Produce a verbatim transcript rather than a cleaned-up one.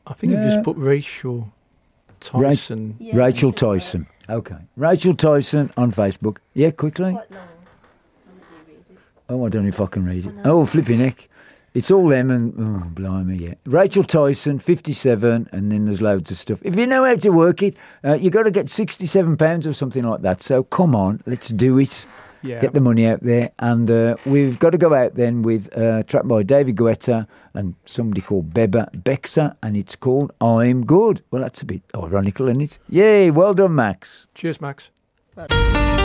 I think Yeah. you've just put Rachel Tyson. Yeah, Rachel Rachel Tyson. Okay. Rachel Tyson on Facebook. Yeah, quickly. Quite long. I'll let you read it. Oh, I don't know if I can read it. I know. Oh, flipping heck. It's all them and, oh, blimey, yeah. Rachel Tyson, fifty-seven, and then there's loads of stuff. If you know how to work it, uh, you got to get sixty-seven pounds or something like that. So come on, let's do it. Yeah. Get the money out there. And uh, we've got to go out then with a track by David Guetta and somebody called Beba Bexa, and it's called I'm Good. Well, that's a bit ironical, isn't it? Yay, well done, Max. Cheers, Max. Right.